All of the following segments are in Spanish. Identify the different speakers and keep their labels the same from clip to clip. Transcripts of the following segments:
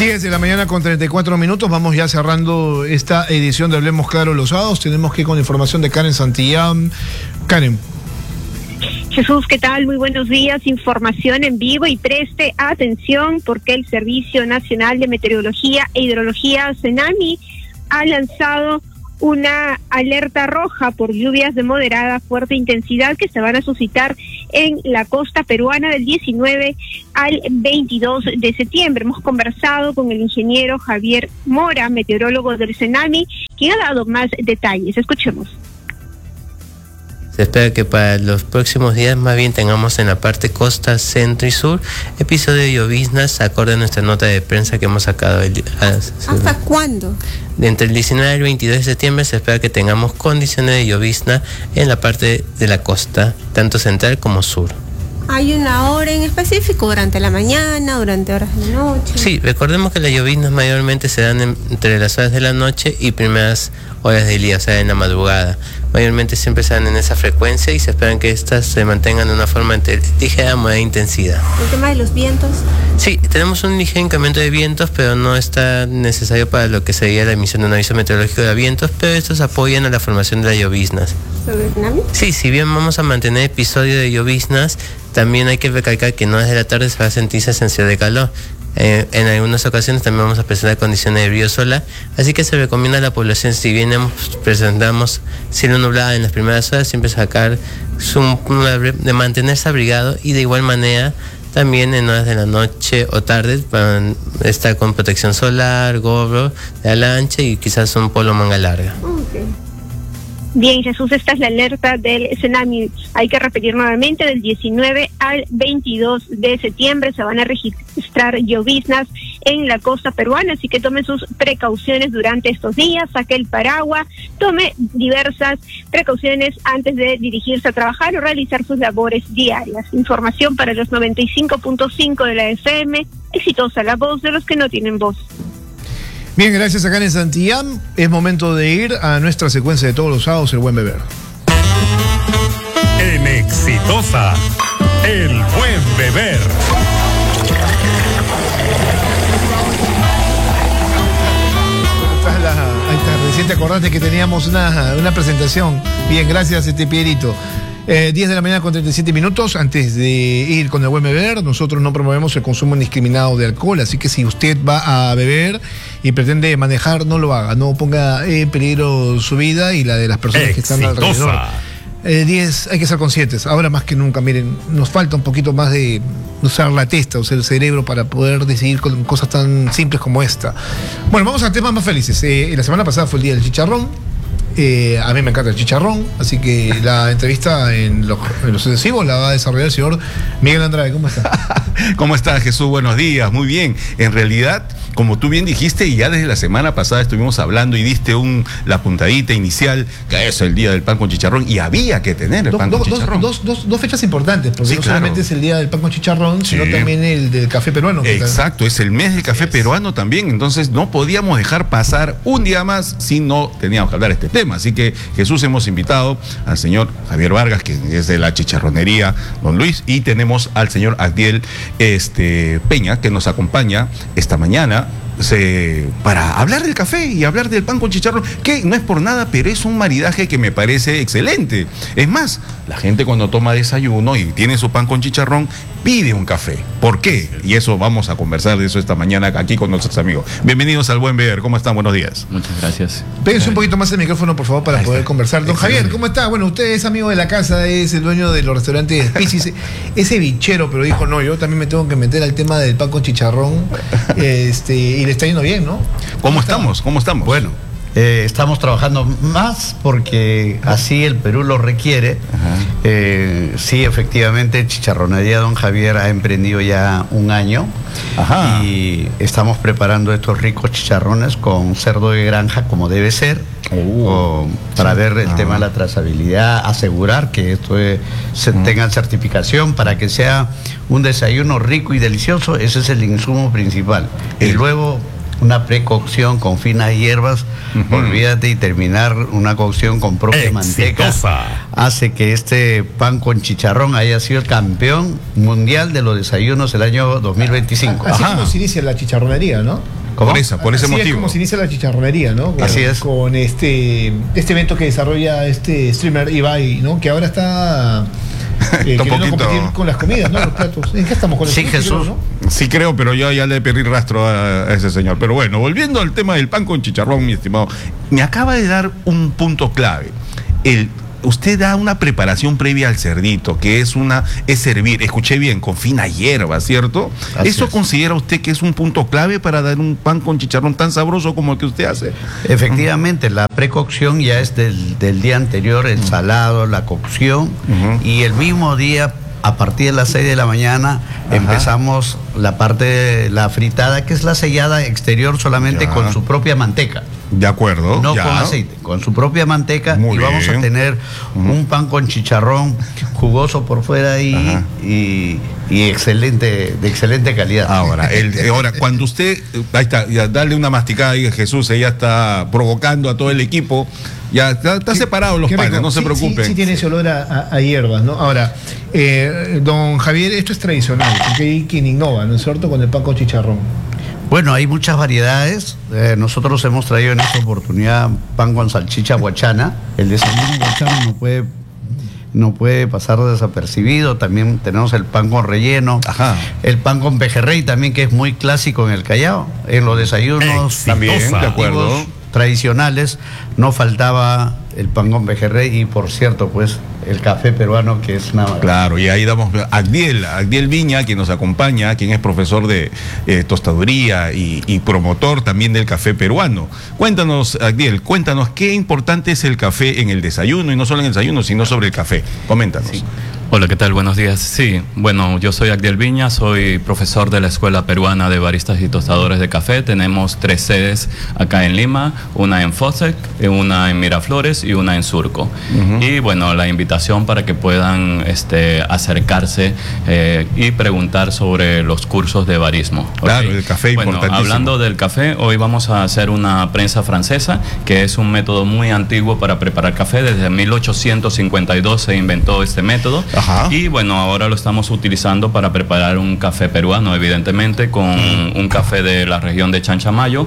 Speaker 1: 10 de la mañana con 34 minutos, vamos ya cerrando esta edición de Hablemos Claro los sábados. Tenemos que ir con información de Karen Santillán. Karen.
Speaker 2: Jesús, ¿qué tal? Muy buenos días. Información en vivo y preste atención porque el Servicio Nacional de Meteorología e Hidrología, CENAMI, ha lanzado una alerta roja por lluvias de moderada a fuerte intensidad que se van a suscitar en la costa peruana del 19 al 22 de septiembre. Hemos conversado con el ingeniero Javier Mora, meteorólogo del CENAMI, quien ha dado más detalles. Escuchemos.
Speaker 3: Se espera que para los próximos días más bien tengamos en la parte costa, centro y sur episodio de lloviznas acorde a nuestra nota de prensa que hemos sacado.
Speaker 4: ¿Hasta cuándo?
Speaker 3: Entre el 19 y el 22 de septiembre se espera que tengamos condiciones de llovizna en la parte de la costa, tanto central como sur.
Speaker 4: ¿Hay una hora en específico? ¿Durante la mañana? ¿Durante horas de la noche?
Speaker 3: Sí, recordemos que las lloviznas mayormente se dan entre las horas de la noche y primeras horas del día, o sea, en la madrugada. Mayormente siempre se dan en esa frecuencia y se esperan que estas se mantengan de una forma ligera a moderada intensidad.
Speaker 4: ¿El tema de los vientos? Sí,
Speaker 3: tenemos un ligero incremento de vientos, pero no está necesario para lo que sería la emisión de un aviso meteorológico de vientos, pero estos apoyan a la formación de las lloviznas.
Speaker 4: ¿Sobre el tsunami?
Speaker 3: Sí, si bien vamos a mantener episodio de lloviznas, también hay que recalcar que no desde la tarde se va a sentir esa sensación de calor. En algunas ocasiones también vamos a presentar condiciones de brillo solar, así que se recomienda a la población, si bien presentamos cielo nublado en las primeras horas, siempre sacar de mantenerse abrigado y de igual manera también en horas de la noche o tarde para estar con protección solar, gorro de ala ancha y quizás un polo manga larga.
Speaker 2: Okay. Bien, Jesús, esta es la alerta del CENAMI. Hay que repetir nuevamente, del 19 al 22 de septiembre se van a registrar lloviznas en la costa peruana, así que tome sus precauciones durante estos días, saque el paraguas, tome diversas precauciones antes de dirigirse a trabajar o realizar sus labores diarias. Información para los 95.5 de la FM, exitosa la voz de los que no tienen voz.
Speaker 1: Bien, gracias a Karen Santillán. Es momento de ir a nuestra secuencia de todos los sábados, El Buen Beber.
Speaker 5: En Exitosa, El Buen Beber.
Speaker 1: Ahí está, recién te acordaste que teníamos una presentación. Bien, gracias, Pierito. 10 de la mañana con 37 minutos. Antes de ir con El Buen Beber, nosotros no promovemos el consumo indiscriminado de alcohol, así que si usted va a beber y pretende manejar, no lo haga, no ponga en peligro su vida y la de las personas que están alrededor. 10, hay que ser conscientes, ahora más que nunca. Miren, nos falta un poquito más de usar la testa, usar el cerebro para poder decidir con cosas tan simples como esta. Bueno, vamos a temas más felices. La semana pasada fue el día del chicharrón. A mí me encanta el chicharrón, así que la entrevista en los sucesivos la va a desarrollar el señor Miguel Andrade. ¿Cómo está?
Speaker 6: ¿Cómo está, Jesús? Buenos días, muy bien. En realidad, como tú bien dijiste, y ya desde la semana pasada estuvimos hablando y diste la puntadita inicial, que es el día del pan con chicharrón, y había que tener el pan con chicharrón.
Speaker 1: Dos fechas importantes, porque
Speaker 6: sí,
Speaker 1: no solamente es el día del pan con chicharrón, sino también el del café peruano.
Speaker 6: Exacto, es el mes del café peruano también, entonces no podíamos dejar pasar un día más si no teníamos que hablar de este tema. Así que, Jesús, hemos invitado al señor Javier Vargas, que es de la chicharronería Don Luis, y tenemos al señor Agdiel Peña, que nos acompaña esta mañana para hablar del café y hablar del pan con chicharrón, que no es por nada, pero es un maridaje que me parece excelente. Es más, la gente cuando toma desayuno y tiene su pan con chicharrón, pide un café. ¿Por qué? Y eso vamos a conversar de eso esta mañana aquí con nuestros amigos. Bienvenidos al Buen Beber. ¿Cómo están? Buenos días.
Speaker 7: Muchas gracias.
Speaker 1: Péguense un poquito más el micrófono, por favor, para poder conversar. Don Javier, ¿cómo está? Bueno, usted es amigo de la casa, es el dueño de los restaurantes Pisis, ese bichero, pero dijo, no, yo también me tengo que meter al tema del pan con chicharrón, y le está yendo bien, ¿no?
Speaker 6: ¿Cómo estamos?
Speaker 7: Bueno, estamos trabajando más porque así el Perú lo requiere. Sí, efectivamente, Chicharronería Don Javier ha emprendido ya un año. Ajá. Y estamos preparando estos ricos chicharrones con cerdo de granja, como debe ser, para ver el tema de la trazabilidad, asegurar que esto tenga certificación para que sea un desayuno rico y delicioso. Ese es el insumo principal. Y luego una precocción con finas hierbas, olvídate, y terminar una cocción con propia manteca, hace que este pan con chicharrón haya sido el campeón mundial de los desayunos el año 2025.
Speaker 1: Así como se inicia la chicharronería, ¿no?
Speaker 6: ¿Cómo? Por ese
Speaker 1: Así
Speaker 6: motivo.
Speaker 1: es como se inicia la chicharronería, ¿no?
Speaker 7: Así es.
Speaker 1: Con este evento que desarrolla este streamer Ibai, ¿no? Que ahora está queriendo competir con las comidas, ¿no? Los platos. ¿En qué estamos con el
Speaker 7: Jesús?
Speaker 1: ¿no?
Speaker 6: Sí creo, pero yo ya le perdí rastro a ese señor. Pero bueno, volviendo al tema del pan con chicharrón, mi estimado, me acaba de dar un punto clave. Usted da una preparación previa al cerdito, que es servir, escuché bien, con fina hierba, ¿cierto? ¿Eso considera usted que es un punto clave para dar un pan con chicharrón tan sabroso como el que usted hace?
Speaker 7: Efectivamente, la precocción ya es del día anterior, el salado, la cocción, y el mismo día, a partir de las 6 de la mañana, empezamos la parte de la fritada, que es la sellada exterior solamente con su propia manteca.
Speaker 6: De acuerdo.
Speaker 7: No con aceite, con su propia manteca.
Speaker 6: Muy
Speaker 7: vamos a tener un pan con chicharrón jugoso por fuera y excelente, de excelente calidad.
Speaker 6: Ahora, cuando usted, ahí está, ya dale una masticada ahí a Jesús, ella está provocando a todo el equipo. Ya está separado los panes, no se preocupen.
Speaker 1: Sí tiene ese olor a hierbas, ¿no? Ahora, don Javier, esto es tradicional, porque hay quien innova, ¿no es cierto?, con el pan con chicharrón.
Speaker 7: Bueno, hay muchas variedades. Nosotros hemos traído en esta oportunidad pan con salchicha guachana. El desayuno guachano no puede pasar desapercibido. También tenemos el pan con relleno, el pan con pejerrey también, que es muy clásico en el Callao. En los desayunos
Speaker 6: también, de acuerdo,
Speaker 7: tradicionales no faltaba el pan con pejerrey y, por cierto, pues el café peruano, que es una...
Speaker 6: Claro, y ahí damos a Agdiel Viña, quien nos acompaña, quien es profesor de tostaduría y promotor también del café peruano. Cuéntanos, Agdiel, qué importante es el café en el desayuno, y no solo en el desayuno, sino sobre el café. Coméntanos.
Speaker 8: Sí. Hola, ¿qué tal? Buenos días. Sí, bueno, yo soy Agdiel Viña, soy profesor de la Escuela Peruana de Baristas y Tostadores de Café. Tenemos 3 sedes acá en Lima, una en Fosec, una en Miraflores y una en Surco. Y bueno, la invitación para que puedan acercarse y preguntar sobre los cursos de barismo.
Speaker 6: Claro, el café importantísimo.
Speaker 8: Hablando del café, hoy vamos a hacer una prensa francesa, que es un método muy antiguo para preparar café. Desde 1852 se inventó este método. Y bueno, ahora lo estamos utilizando para preparar un café peruano, evidentemente, con un café de la región de Chanchamayo,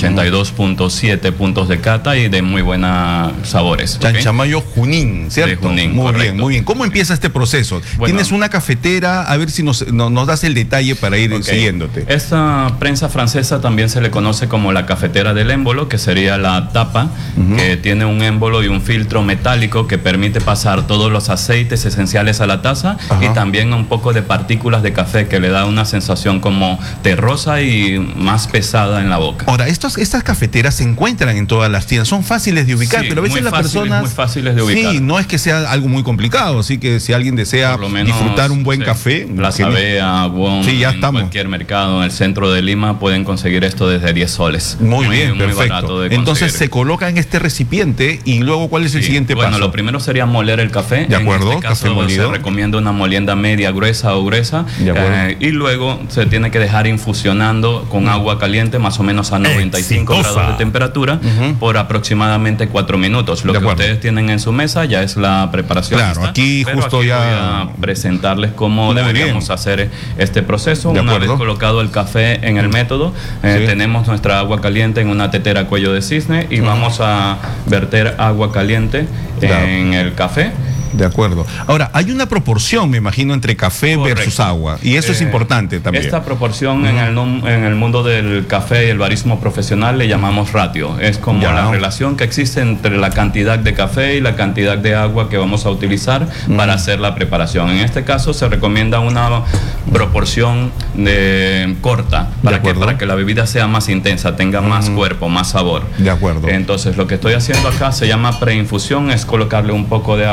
Speaker 8: 82.7 puntos de cata y de muy buenos sabores.
Speaker 6: Chanchamayo, Junín, ¿cierto?
Speaker 8: De Junín,
Speaker 6: muy
Speaker 8: correcto.
Speaker 6: bien, muy bien. ¿Cómo empieza este proceso?
Speaker 8: Bueno,
Speaker 6: tienes una cafetera, a ver si nos das el detalle para ir siguiéndote.
Speaker 8: Esta prensa francesa también se le conoce como la cafetera del émbolo, que sería la tapa, que tiene un émbolo y un filtro metálico que permite pasar todos los aceites esenciales a la taza y también un poco de partículas de café, que le da una sensación como terrosa y más pesada en la boca.
Speaker 6: Ahora, estas cafeteras se encuentran en todas las tiendas, son fáciles de ubicar, pero a veces las personas...
Speaker 8: Muy fáciles de ubicar.
Speaker 6: Sí, no es que sea algo muy complicado, así que si alguien desea disfrutar un buen café...
Speaker 8: Plaza Bea, Bon,
Speaker 6: ya
Speaker 8: en cualquier mercado en el centro de Lima pueden conseguir esto desde 10 soles.
Speaker 6: Muy bien,
Speaker 8: muy
Speaker 6: perfecto.
Speaker 8: barato de
Speaker 6: Entonces
Speaker 8: conseguir.
Speaker 6: se coloca en este recipiente y luego ¿cuál es el siguiente paso?
Speaker 8: Bueno, lo primero sería moler el café.
Speaker 6: De acuerdo,
Speaker 8: en este caso,
Speaker 6: café molido.
Speaker 8: Se recomienda una molienda media, gruesa o gruesa. Y luego se tiene que dejar infusionando con agua caliente, más o menos a 95 grados de temperatura, por aproximadamente 4 minutos. Lo que ustedes tienen en su mesa ya es la preparación.
Speaker 6: Claro, aquí justo
Speaker 8: aquí
Speaker 6: ya...
Speaker 8: voy a presentarles cómo deberíamos hacer este proceso. Una vez colocado el café en el método, tenemos nuestra agua caliente en una tetera cuello de cisne y vamos a verter agua caliente en el café.
Speaker 6: De acuerdo. Ahora, hay una proporción, me imagino, entre café versus agua, y eso es importante también.
Speaker 8: Esta proporción en el mundo del café y el barismo profesional le llamamos ratio. Es como la relación que existe entre la cantidad de café y la cantidad de agua que vamos a utilizar para hacer la preparación. En este caso se recomienda una proporción corta para que la bebida sea más intensa, tenga más cuerpo, más sabor.
Speaker 6: De acuerdo.
Speaker 8: Entonces, lo que estoy haciendo acá se llama preinfusión, es colocarle un poco de agua primero,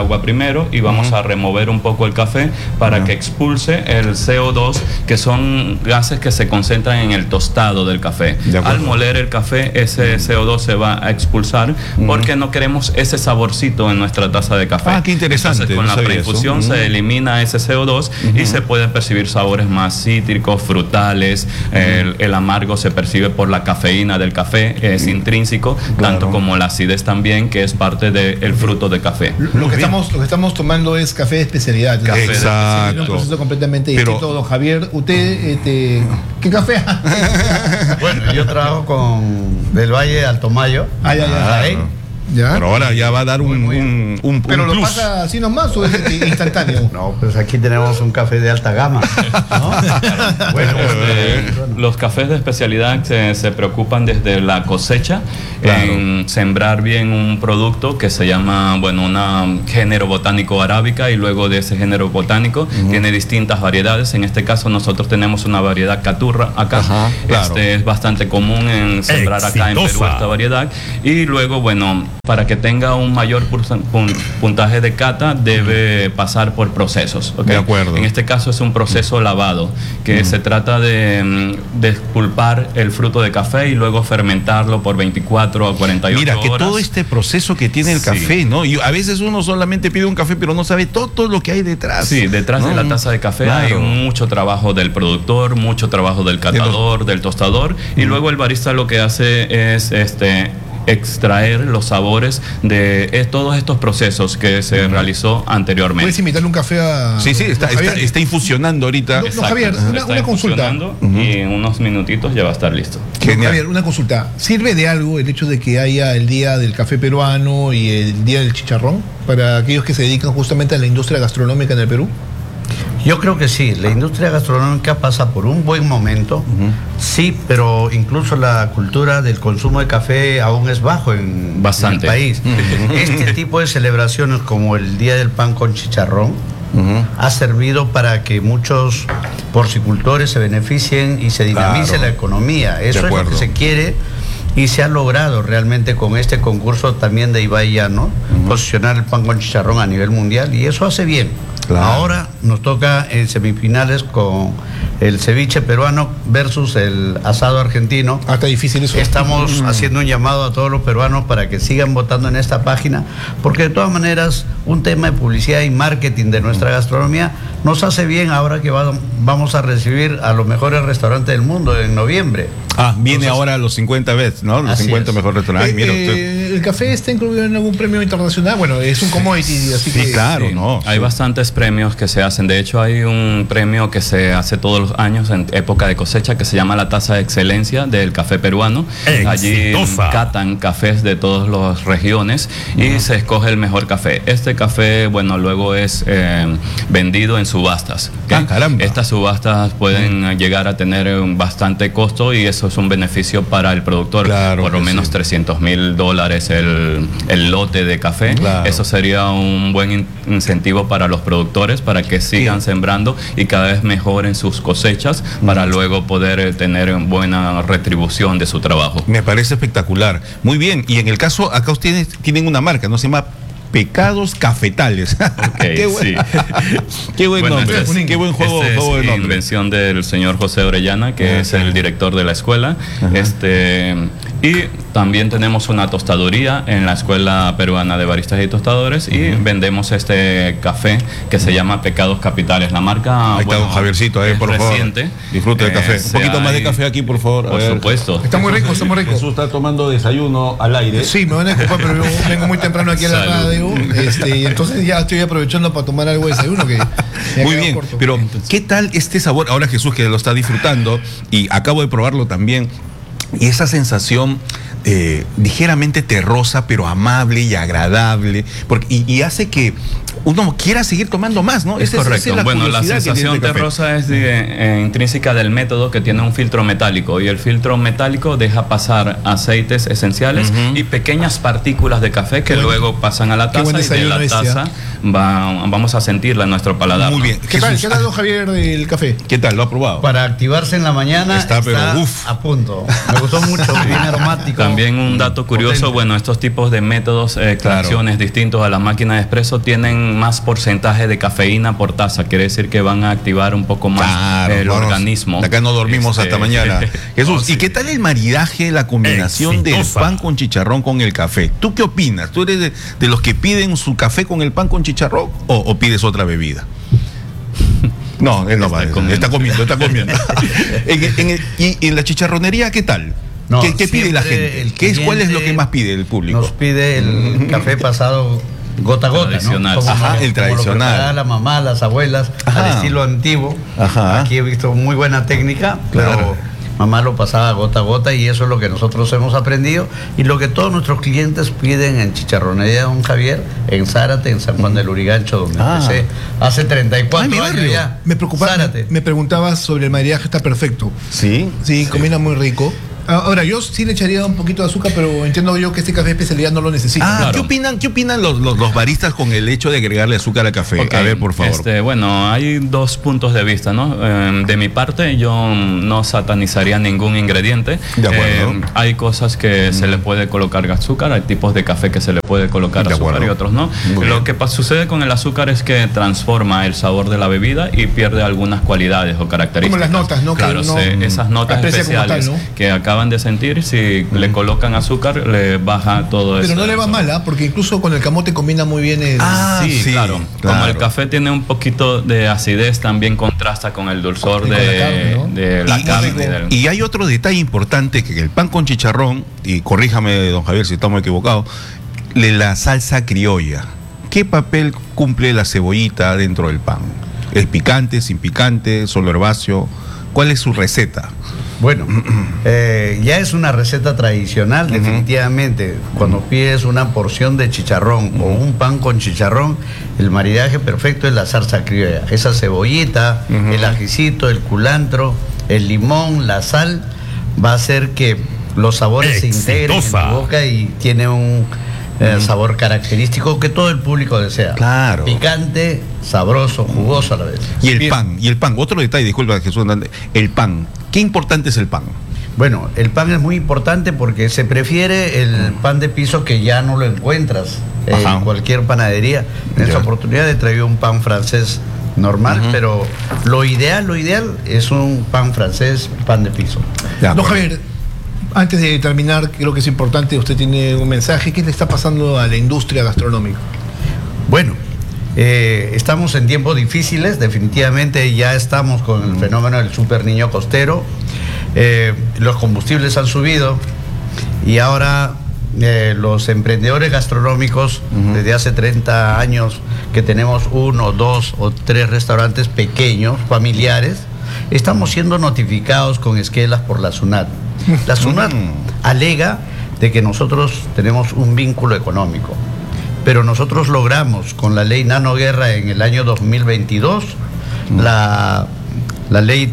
Speaker 8: primero y vamos a remover un poco el café para que expulse el CO2, que son gases que se concentran en el tostado del café. Al moler el café, ese CO2 se va a expulsar porque no queremos ese saborcito en nuestra taza de café.
Speaker 6: Qué interesante.
Speaker 8: Entonces, con la preinfusión se elimina ese CO2 y se pueden percibir sabores más cítricos, frutales. El amargo se percibe por la cafeína del café, es intrínseco, tanto como la acidez también, que es parte del fruto de café.
Speaker 1: Lo que estamos tomando es café de especialidad.
Speaker 6: Exacto.
Speaker 1: Un proceso completamente distinto. Don Javier, usted, ¿qué café?
Speaker 7: Bueno, yo trabajo con Del Valle Alto Mayo.
Speaker 1: ¿Ya?
Speaker 6: Pero ahora ya va a dar un
Speaker 1: ¿Pero
Speaker 6: plus.
Speaker 1: lo pasa así nomás o es instantáneo?
Speaker 7: No, pues aquí tenemos un café de alta gama, ¿no?
Speaker 8: Los cafés de especialidad se preocupan desde la cosecha en sembrar bien un producto que se llama, un género botánico arábica, y luego de ese género botánico tiene distintas variedades. En este caso nosotros tenemos una variedad caturra acá. Es bastante común en sembrar acá en Perú esta variedad, y luego, para que tenga un mayor puntaje de cata debe pasar por procesos.
Speaker 6: De acuerdo.
Speaker 8: En este caso es un proceso lavado, que se trata de despulpar el fruto de café y luego fermentarlo por 24 a 48 horas.
Speaker 6: Mira, que todo este proceso que tiene el café, ¿no? Y a veces uno solamente pide un café, pero no sabe todo lo que hay detrás.
Speaker 8: Sí, detrás de la taza de café hay mucho trabajo del productor, mucho trabajo del catador, del tostador, y luego el barista lo que hace es extraer los sabores de todos estos procesos que se realizó anteriormente.
Speaker 1: ¿Puedes invitarle un café a...?
Speaker 6: Sí, está infusionando ahorita.
Speaker 1: No, Javier, una consulta.
Speaker 8: Y en unos minutitos ya va a estar listo.
Speaker 1: Javier, una consulta. ¿Sirve de algo el hecho de que haya el Día del Café Peruano y el Día del Chicharrón para aquellos que se dedican justamente a la industria gastronómica en el Perú?
Speaker 7: Yo creo que sí, la industria gastronómica pasa por un buen momento, sí, pero incluso la cultura del consumo de café aún es bajo en el país. Este tipo de celebraciones como el Día del Pan con Chicharrón ha servido para que muchos porcicultores se beneficien y se dinamice la economía. Eso es lo que se quiere y se ha logrado realmente con este concurso también de Ibai Llano, posicionar el pan con chicharrón a nivel mundial, y eso hace bien. Ahora nos toca en semifinales con el ceviche peruano versus el asado argentino.
Speaker 1: Está difícil eso.
Speaker 7: Estamos haciendo un llamado a todos los peruanos para que sigan votando en esta página, porque de todas maneras un tema de publicidad y marketing de nuestra gastronomía nos hace bien ahora que vamos a recibir a los mejores restaurantes del mundo en noviembre.
Speaker 6: Viene ahora a los 50 veces, ¿no? Los 50 mejores restaurantes. Mira usted.
Speaker 1: ¿El café está incluido en algún premio internacional? Bueno, es un commodity, así que...
Speaker 6: Claro, no.
Speaker 8: Hay bastantes premios que se hacen. De hecho, hay un premio que se hace todos los años en época de cosecha que se llama la Taza de Excelencia del Café Peruano. Allí catan cafés de todas las regiones y se escoge el mejor café. Este café, luego es vendido en subastas.
Speaker 6: Caramba.
Speaker 8: Estas subastas pueden llegar a tener bastante costo, y eso es un beneficio para el productor. Por lo menos $300,000 el lote de café. Eso sería un buen incentivo para los productores para que sigan sembrando y cada vez mejoren sus cosechas para luego poder tener buena retribución de su trabajo.
Speaker 6: Me parece espectacular. Muy bien. Y en el caso, acá ustedes tienen una marca, ¿no? Se llama Pecados Cafetales. Qué buen nombre. Qué buen juego de nombre.
Speaker 8: Invención del señor José Orellana, que es el director de la escuela. Y también tenemos una tostaduría en la Escuela Peruana de Baristas y Tostadores, y vendemos este café que se llama Pecados Capitales. La marca,
Speaker 6: ahí está don Javiercito, por
Speaker 8: reciente.
Speaker 6: Favor. Disfrute del café. Un poquito más de café aquí, por favor.
Speaker 8: Por supuesto.
Speaker 1: Está muy rico, está muy rico.
Speaker 6: Jesús está tomando desayuno al aire.
Speaker 1: Sí, me van a disculpar, pero yo vengo muy temprano aquí a la radio. Y entonces ya estoy aprovechando para tomar algo de desayuno que
Speaker 6: muy bien, corto. Pero ¿qué tal este sabor? Ahora Jesús, que lo está disfrutando, y acabo de probarlo también, y esa sensación ligeramente terrosa, pero amable y agradable, y hace que uno quiera seguir tomando más, ¿no?
Speaker 8: Es correcto. La sensación terrosa es intrínseca del método, que tiene un filtro metálico, y el filtro metálico deja pasar aceites esenciales y pequeñas partículas de café que luego pasan a la taza, y de la taza vamos a sentirla en nuestro paladar.
Speaker 6: Muy bien.
Speaker 1: ¿Qué tal, don Javier, del café?
Speaker 6: ¿Qué tal? ¿Lo ha probado?
Speaker 7: Para activarse en la mañana está a punto. Me gustó mucho, bien aromático.
Speaker 8: También un dato curioso, estos tipos de métodos, extracciones distintos a la máquina de expreso, tienen tienen más porcentaje de cafeína por taza, quiere decir que van a activar un poco más el organismo.
Speaker 6: Acá no dormimos hasta mañana. Jesús, ¿y qué tal el maridaje, la combinación del pan con chicharrón con el café? ¿Tú qué opinas? ¿Tú eres de los que piden su café con el pan con chicharrón o pides otra bebida? No, él no va, está comiendo. ¿Y en la chicharronería qué tal?
Speaker 7: No,
Speaker 6: ¿Qué pide la gente? ¿Cuál es lo que más pide el público?
Speaker 7: Nos pide el café pasado gota a gota,
Speaker 8: tradicional,
Speaker 7: ¿no?
Speaker 6: El tradicional.
Speaker 7: Como la mamá, las abuelas, al estilo antiguo. Aquí he visto muy buena técnica, pero mamá lo pasaba gota a gota y eso es lo que nosotros hemos aprendido y lo que todos nuestros clientes piden en Chicharronería Don Javier, en Zárate, en San Juan del Lurigancho, donde empecé hace 34 años ya.
Speaker 1: Me preguntabas sobre el maridaje, está perfecto.
Speaker 6: Sí.
Speaker 1: Sí, combina muy rico. Ahora, yo sí le echaría un poquito de azúcar, pero entiendo yo que este café de especialidad no lo necesita.
Speaker 6: Claro. ¿Qué opinan los baristas con el hecho de agregarle azúcar al café?
Speaker 8: Okay.
Speaker 6: A ver, por favor.
Speaker 8: Bueno, hay dos puntos de vista, ¿no? De mi parte, yo no satanizaría ningún ingrediente.
Speaker 6: De acuerdo.
Speaker 8: Hay cosas que se le puede colocar azúcar, hay tipos de café que se le puede colocar azúcar y otros no. Lo que sucede con el azúcar es que transforma el sabor de la bebida y pierde algunas cualidades o características.
Speaker 1: Como las notas, ¿no?
Speaker 8: Claro, esas notas especiales tal, ¿no? Que acaban de sentir, si le colocan azúcar, le baja todo eso.
Speaker 1: Pero no le va mal, porque incluso con el camote combina muy bien el...
Speaker 8: Sí, claro. Como el café tiene un poquito de acidez, también contrasta con el dulzor de la carne.
Speaker 6: Y hay otro detalle importante, que el pan con chicharrón, y corríjame, don Javier, si estamos equivocados, la salsa criolla. ¿Qué papel cumple la cebollita dentro del pan? ¿Es picante, sin picante, solo herbáceo? ¿Cuál es su receta?
Speaker 7: Bueno, ya es una receta tradicional, definitivamente. Cuando pides una porción de chicharrón o un pan con chicharrón, el maridaje perfecto es la salsa criolla. Esa cebollita, el ajicito, el culantro, el limón, la sal, va a hacer que los sabores se integren en tu boca y tiene un sabor característico que todo el público desea.
Speaker 6: Claro.
Speaker 7: Picante, sabroso, jugoso a la vez.
Speaker 6: Y el pan, otro detalle, disculpa Jesús, el pan. ¿Qué importante es el pan?
Speaker 7: Bueno, el pan es muy importante porque se prefiere el pan de piso que ya no lo encuentras en cualquier panadería. En esta oportunidad he traído un pan francés normal, pero lo ideal es un pan francés, pan de piso.
Speaker 1: Don Javier, antes de terminar, creo que es importante, usted tiene un mensaje. ¿Qué le está pasando a la industria gastronómica?
Speaker 7: Bueno, estamos en tiempos difíciles, definitivamente ya estamos con el fenómeno del super niño costero. Los combustibles han subido y ahora los emprendedores gastronómicos, desde hace 30 años que tenemos 1, 2 o 3 restaurantes pequeños, familiares, estamos siendo notificados con esquelas por la SUNAT. La SUNAT alega de que nosotros tenemos un vínculo económico, pero nosotros logramos con la ley Nano Guerra en el año 2022, la ley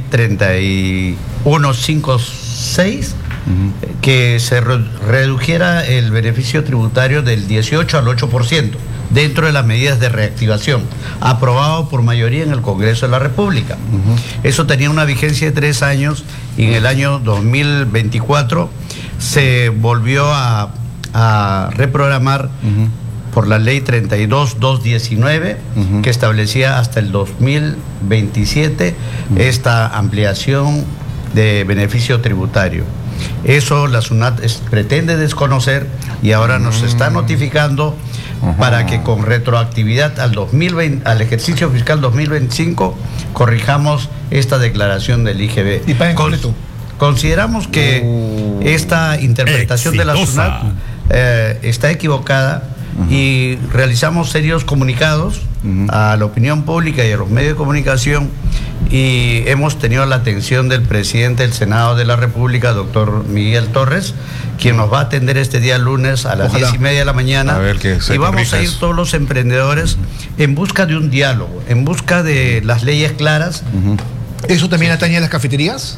Speaker 7: 3156, que se redujera el beneficio tributario del 18 al 8% dentro de las medidas de reactivación, aprobado por mayoría en el Congreso de la República. Eso tenía una vigencia de 3 años y en el año 2024 se volvió a reprogramar por la ley 32.219, que establecía hasta el 2027 esta ampliación de beneficio tributario. Eso la SUNAT pretende desconocer y ahora nos está notificando para que con retroactividad al ejercicio fiscal 2025 corrijamos esta declaración del IGB.
Speaker 1: Y pague completo.
Speaker 7: Consideramos que esta interpretación de la SUNAT está equivocada y realizamos serios comunicados a la opinión pública y a los medios de comunicación y hemos tenido la atención del presidente del Senado de la República, doctor Miguel Torres, quien nos va a atender este día lunes a las 10:30 de la mañana. Y vamos a ir todos los emprendedores en busca de un diálogo, en busca de las leyes claras.
Speaker 1: ¿Eso también atañe a las cafeterías?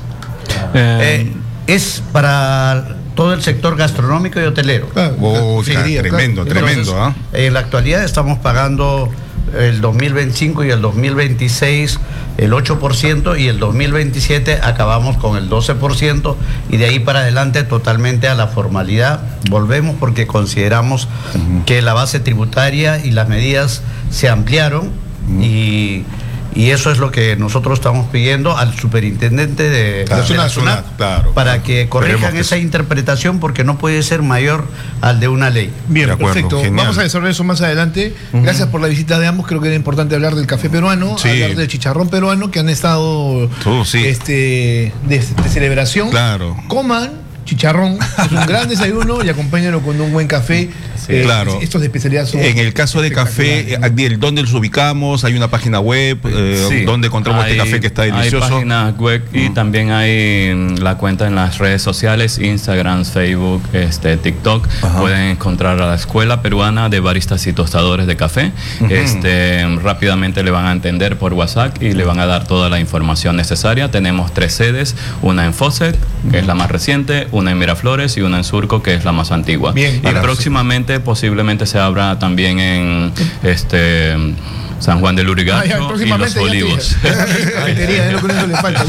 Speaker 7: Es para todo el sector gastronómico y hotelero.
Speaker 6: Tremendo.
Speaker 7: En la actualidad estamos pagando el 2025 y el 2026 el 8% y el 2027 acabamos con el 12% y de ahí para adelante totalmente a la formalidad. Volvemos porque consideramos que la base tributaria y las medidas se ampliaron y eso es lo que nosotros estamos pidiendo al superintendente de la SUNAT, para que corrijan esa interpretación porque no puede ser mayor al de una ley.
Speaker 1: Bien, perfecto. Genial. Vamos a desarrollar eso más adelante. Gracias por la visita de ambos. Creo que era importante hablar del café peruano, hablar del chicharrón peruano, que han estado de celebración.
Speaker 6: Claro.
Speaker 1: Coman chicharrón, es un gran desayuno y acompáñalo con un buen café.
Speaker 6: Claro.
Speaker 1: Estos de especialidad son
Speaker 6: en el caso de café, ¿dónde los ubicamos? ¿Hay una página web? ¿Dónde encontramos este café que está delicioso?
Speaker 8: Hay páginas web y también hay la cuenta en las redes sociales, Instagram, Facebook, TikTok. Pueden encontrar a la Escuela Peruana de Baristas y Tostadores de Café. Rápidamente le van a entender por WhatsApp y le van a dar toda la información necesaria. Tenemos 3 sedes, una en Fawcett, que es la más reciente, una en Miraflores y una en Surco, que es la más antigua.
Speaker 1: Bien,
Speaker 8: y próximamente, posiblemente se abra también en San Juan del Lurigancho y Los Olivos.
Speaker 1: Cafetería, es lo que no le falta.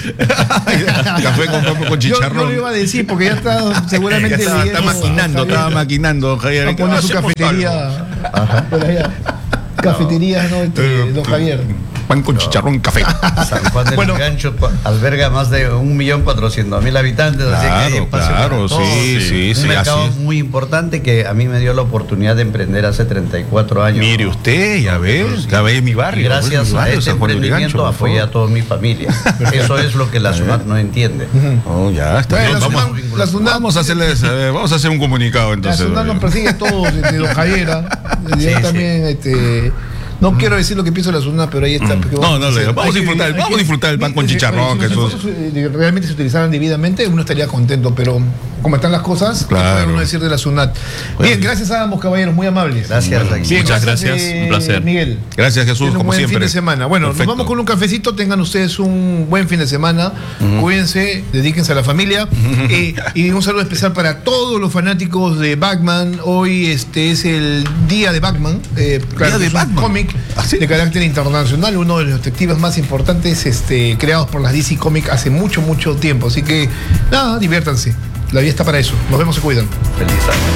Speaker 6: Café con chicharrón.
Speaker 1: Yo lo iba a decir porque ya está seguramente
Speaker 6: estaba maquinando, Javier.
Speaker 1: Va a poner su cafetería por allá. Cafetería, ¿no? Don Javier.
Speaker 6: Pan con chicharrón, café.
Speaker 7: San Juan del Lurigancho alberga más de 1.400.000 habitantes.
Speaker 6: Claro, sí.
Speaker 7: Un mercado muy importante que a mí me dio la oportunidad de emprender hace 34 años.
Speaker 6: Mire usted, ya ve mi barrio.
Speaker 7: Y gracias a este emprendimiento apoyé a toda mi familia. Eso es lo que la SUNAT no entiende.
Speaker 6: Ya está bien. Vamos a hacer un comunicado entonces.
Speaker 1: La SUNAT nos persigue a todos, Don Javier. Yo también, no quiero decir lo que pienso de la SUNAT, pero ahí está.
Speaker 6: Vamos a disfrutar el pan con chicharrón.
Speaker 1: Si los realmente se utilizaran debidamente, uno estaría contento, pero como están las cosas, ¿qué puede uno decir de la SUNAT? Bien, gracias a ambos caballeros, muy amables.
Speaker 7: Gracias.
Speaker 8: Muchas gracias, un placer.
Speaker 1: Miguel.
Speaker 6: Gracias, Jesús, como siempre.
Speaker 1: Fin de semana. Bueno, nos vamos con un cafecito, tengan ustedes un buen fin de semana, cuídense, dedíquense a la familia y un saludo especial para todos los fanáticos de Batman. Hoy es el día de Batman, un cómic de carácter internacional, uno de los detectives más importantes creados por las DC Comics hace mucho tiempo, así que nada, diviértanse, la vida está para eso. Nos vemos, se cuidan.
Speaker 7: Feliz año.